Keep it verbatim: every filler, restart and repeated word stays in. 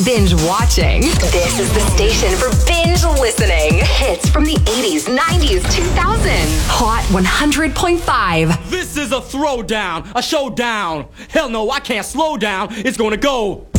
binge watching. This is the station for binge listening. Hits from the eighties, nineties, two thousands. Hot one hundred point five. This is a throwdown, a showdown. Hell no, I can't slow down. It's gonna go